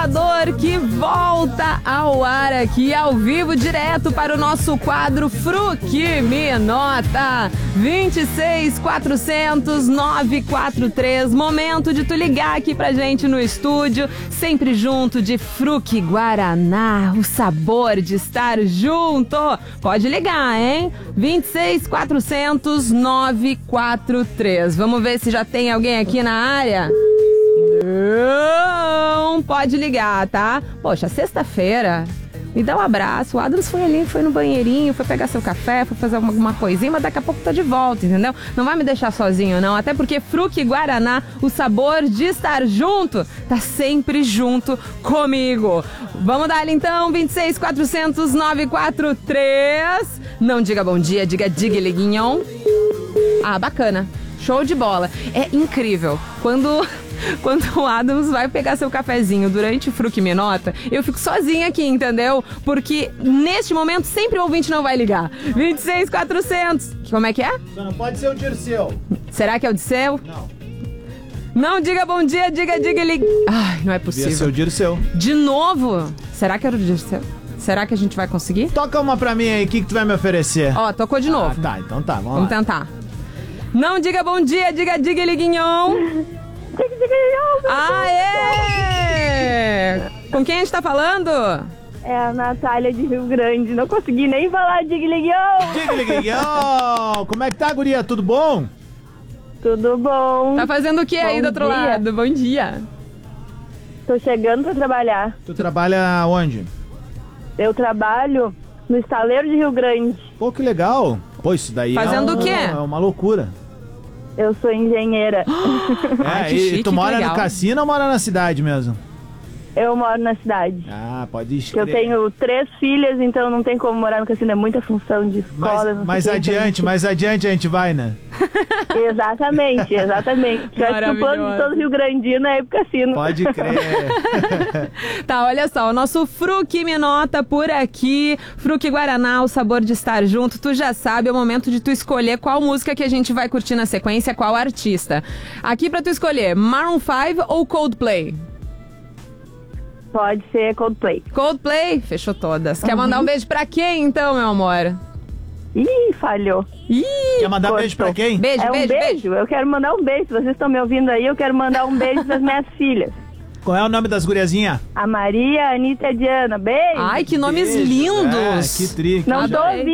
Despertador que volta ao ar aqui, ao vivo, direto para o nosso quadro Fruque Me Nota 26400-943. Momento de tu ligar aqui pra gente no estúdio, sempre junto de Fruque Guaraná, o sabor de estar junto. Pode ligar, hein? 26400-943. Vamos ver se já tem alguém aqui na área. Não, pode ligar, tá? Poxa, sexta-feira, me dá um abraço. O Adams foi ali, foi no banheirinho, foi pegar seu café, foi fazer alguma coisinha, mas daqui a pouco tá de volta, entendeu? Não vai me deixar sozinho, não. Até porque Fruque Guaraná, o sabor de estar junto, tá sempre junto comigo. Vamos dar ali então, 26400-943. Não diga bom dia, diga Liguinhon. Ah, bacana. Show de bola. É incrível. Quando o Adams vai pegar seu cafezinho durante o Fruque Me Nota, eu fico sozinha aqui, entendeu? Porque neste momento sempre o ouvinte não vai ligar. 26400. Como é que é? Só não pode ser o Dirceu. Será que é o Dirceu? Não. Não diga bom dia, diga Ai, não é possível. Devia ser o Dirceu. De novo? Será que era o Dirceu? Será que a gente vai conseguir? Toca uma pra mim aí, o que tu vai me oferecer? Ó, tocou de novo. Tá, então tá, vamos Vamos lá. tentar. Não diga bom dia, diga Liguinhon. Aê! Com quem a gente tá falando? É a Natália de Rio Grande. Não consegui nem falar Digliguion. Digliguion! Como é que tá, guria? Tudo bom? Tudo bom? Tá fazendo o que aí do outro lado? Bom dia. Tô chegando pra trabalhar. Tu trabalha onde? Eu trabalho no estaleiro de Rio Grande. Pô, que legal. Pô, isso daí Fazendo o quê? É uma loucura. Eu sou engenheira. Ai, que E chique, tu mora que no legal. cassino ou mora na cidade mesmo? Eu moro na cidade. Ah, pode Eu escrever. tenho 3 filhas, então não tem como morar no cassino. É muita função de escola. não Mais sei o quê. adiante a gente vai, né? Exatamente. Eu acho que o plano de todo Rio Grandino é ir pro cassino. Pode crer. Tá, olha só, o nosso Fruque Me Nota por aqui, Fruque Guaraná, o sabor de estar junto, tu já sabe, é o momento de tu escolher qual música que a gente vai curtir na sequência, qual artista. Aqui pra tu escolher, Maroon 5 ou Coldplay? Pode ser Coldplay. Coldplay, fechou todas. Quer mandar um beijo pra quem então, meu amor? Ih, falhou. Ih, Quer mandar beijo pra quem? beijo, É um beijo? Eu quero mandar um beijo. Se vocês estão me ouvindo aí, eu quero mandar um beijo pras minhas filhas. Qual é o nome das guriazinhas? A Maria, a Anitta e a Diana. Beijo. Ai, que nomes Beijo. lindos. É, que tri. Não tô adorei. ouvindo.